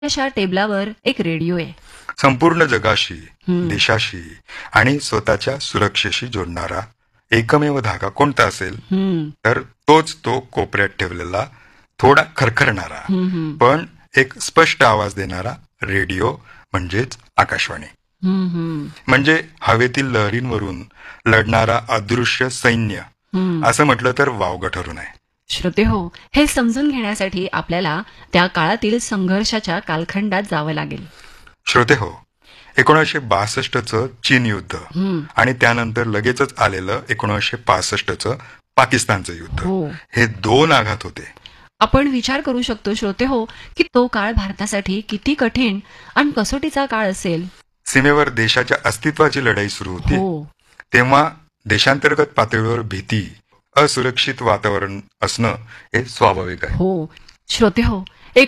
अशा टेबलावर एक रेडिओ आहे. संपूर्ण जगाशी, देशाशी आणि स्वतःच्या सुरक्षेशी जोडणारा एकमेव धागा कोणता असेल तर तोच तो कोपऱ्यात ठेवलेला थोडा खरखरणारा पण एक स्पष्ट आवाज देणारा रेडिओ म्हणजेच आकाशवाणी. म्हणजे हवेतील लहरींवरून लढणारा अदृश्य सैन्य असं म्हटलं तर वावगं ठरू नये. श्रोते हो, हे समजून घेण्यासाठी आपल्याला त्या काळातील संघर्षाच्या कालखंडात जावं लागेल. श्रोते हो, 1962चं चीन युद्ध आणि त्यानंतर लगेचच आलेलं 1965चं पाकिस्तानचं युद्ध, हे दोन आघात होते. आपण विचार करू शकतो श्रोते हो की तो काळ भारतासाठी किती कठीण आणि कसोटीचा काळ असेल. सीमेवर देशाच्या अस्तित्वाची लढाई सुरू होती. तेव्हा देशांतर्गत पातळीवर भीती, असुरक्षित वातावरण असणं हे स्वाभाविक आहे. हो श्रोते हो,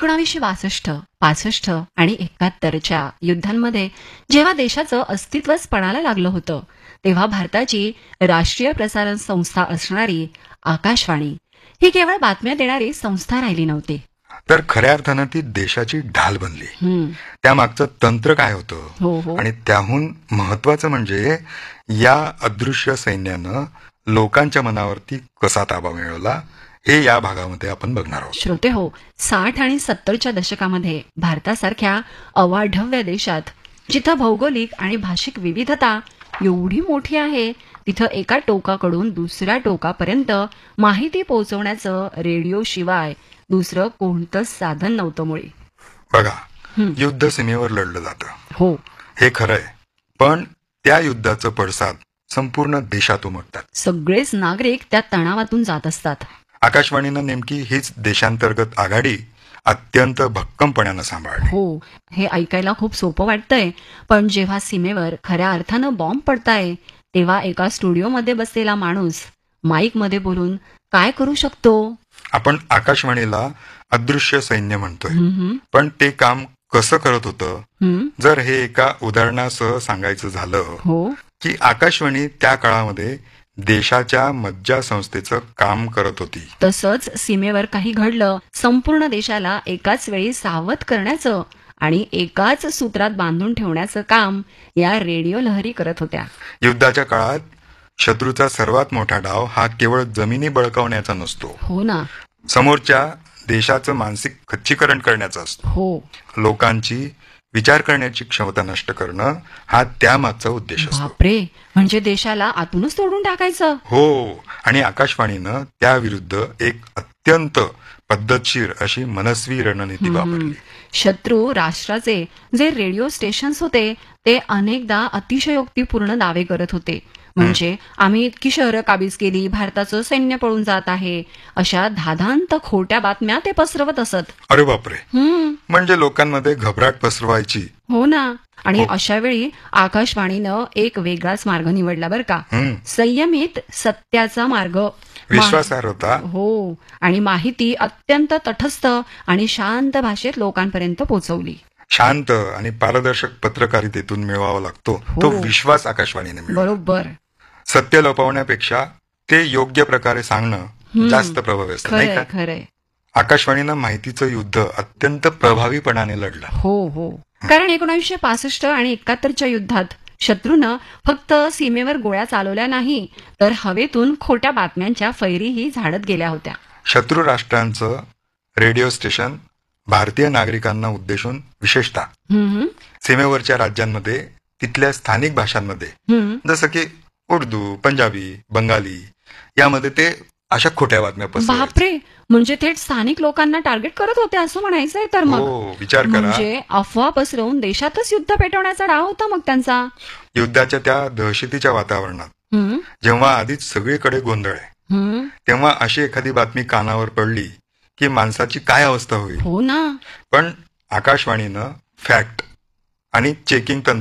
1962, 65 आणि 71च्या युद्धांमध्ये जेव्हा देशाचं अस्तित्वच पणाला लागलं होतं तेव्हा भारताची राष्ट्रीय प्रसारण संस्था असणारी आकाशवाणी ही केवळ बातम्या देणारी संस्था राहिली नव्हती, तर खऱ्या अर्थानं ती देशाची ढाल बनली. त्यामागचं तंत्र काय होतं आणि त्याहून महत्वाचं म्हणजे या अदृश्य सैन्यानं लोकांच्या मनावरती कसा ताबा मिळवला हे या भागामध्ये आपण बघणार आहोत. श्रोते हो, 60 आणि 70च्या दशकामध्ये भारतासारख्या अवाढव्य देशात जिथं भौगोलिक आणि भाषिक विविधता एवढी मोठी आहे तिथं एका टोकाकडून दुसऱ्या टोकापर्यंत माहिती पोहोचवण्याचं रेडिओ शिवाय दुसरं कोणतंच साधन नव्हतं. मुळे बघा, युद्ध सीमेवर लढलं जातं, हो हे खरंय, पण त्या युद्धाचं पडसाद संपूर्ण देशात उमटतात. सगळेच नागरिक त्या तणावातून जात असतात. आकाशवाणीनं नेमकी हीच देशांतर्गत आघाडी अत्यंत भक्कमपणानं सांभाळली. हो, हे ऐकायला खूप सोपं वाटतंय, पण जेव्हा सीमेवर खऱ्या अर्थानं बॉम्ब पडताय तेव्हा एका स्टुडिओमध्ये बसलेला माणूस माईक मध्ये बोलून काय करू शकतो. आपण आकाशवाणीला अदृश्य सैन्य म्हणतोय, पण ते काम कसं करत होतं जर हे एका उदाहरणासह सांगायचं झालं की आकाशवाणी त्या काळामध्ये देशाच्या मज्जा संस्थेचं काम करत होती. तसंच सीमेवर काही घडलं संपूर्ण देशाला एकाच वेळी सावध करण्याचं आणि एकाच सूत्रात बांधून ठेवण्याचं काम या रेडिओ लहरी करत होत्या. युद्धाच्या काळात शत्रूचा सर्वात मोठा डाव हा केवळ जमिनी बळकावण्याचा नसतो, हो ना, समोरच्या देशाचं मानसिक खच्चीकरण करण्याचा असतो. हो, लोकांची विचार करण्याची क्षमता नष्ट करणं हा त्यामागचा उद्देश असतो. बापरे, म्हणजे देशाला आतूनच तोडून टाकायचं. हो, आणि आकाशवाणीनं त्याविरुद्ध एक अत्यंत पद्धतशीर अशी मनस्वी रणनीती वापरली. शत्रू राष्ट्राचे जे रेडिओ स्टेशन्स होते ते अनेकदा अतिशयोक्तीपूर्ण दावे करत होते. म्हणजे आम्ही इतकी शहरं काबीज केली, भारताचं सैन्य पळून जात आहे, अशा धादांत खोट्या बातम्या ते पसरवत असत. अरे बापरे, म्हणजे लोकांमध्ये घबराट पसरवायची. हो ना, आणि अशा वेळी आकाशवाणीनं एक वेगळाच मार्ग निवडला बरं का. संयमित सत्याचा मार्ग, विश्वासार्हता, हो, आणि माहिती अत्यंत तटस्थ आणि शांत भाषेत लोकांपर्यंत पोहोचवली. शांत आणि पारदर्शक पत्रकारितेतून मिळवावा लागतो तो विश्वास आकाशवाणीने मिळवला. बरोबर, सत्य लपवण्यापेक्षा ते योग्य प्रकारे सांगणं जास्त प्रभावी असतं, नाही का? खरंय. आकाशवाणीनं माहितीचं युद्ध अत्यंत प्रभावीपणाने लढलं. हो हो, कारण 1965 आणि 71च्या युद्धात शत्रूनं फक्त सीमेवर गोळ्या चालवल्या नाही तर हवेतून खोट्या बातम्यांच्या फैरीही झाडत गेल्या होत्या. शत्रू राष्ट्रांचं रेडिओ स्टेशन भारतीय नागरिकांना उद्देशून विशेषतः सीमेवरच्या राज्यांमध्ये तिथल्या स्थानिक भाषांमध्ये जसं की उर्दू, पंजाबी, बंगाली यामध्ये ते अशा खोट्या बातम्या पसरवायचे. बापरे, म्हणजे थेट स्थानिक लोकांना टार्गेट करत होते असं म्हणायचंय. तर मग विचार करा, म्हणजे अफवा पसरवून देशातच युद्ध पेटवण्याचा डाव होता मग त्यांचा. युद्धाच्या त्या दहशतीच्या वातावरणात जेव्हा आधीच सगळीकडे गोंधळ आहे तेव्हा अशी एखादी बातमी कानावर पडली की माणसाची काय अवस्था होईल. हो ना, पण आकाशवाणीनं फॅक्ट आणि चेकिंग तंत्र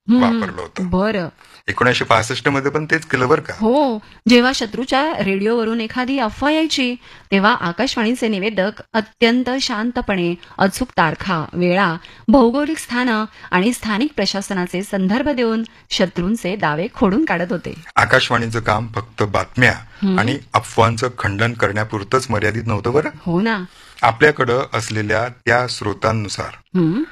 वापरलं होतं. बरं. 1965 मध्ये पण तेच केलं बरं का. हो, जेव्हा शत्रूच्या रेडिओवरून एखादी अफवा यायची तेव्हा आकाशवाणीचे निवेदक अत्यंत शांतपणे अचूक तारखा, वेळा, भौगोलिक स्थानं आणि स्थानिक प्रशासनाचे संदर्भ देऊन शत्रूंचे दावे खोडून काढत होते. आकाशवाणीचं काम फक्त बातम्या आणि अफवांचं खंडन करण्यापुरतंच मर्यादित नव्हतं बरं. हो ना. आपल्याकडं असलेल्या त्या स्रोतांनुसार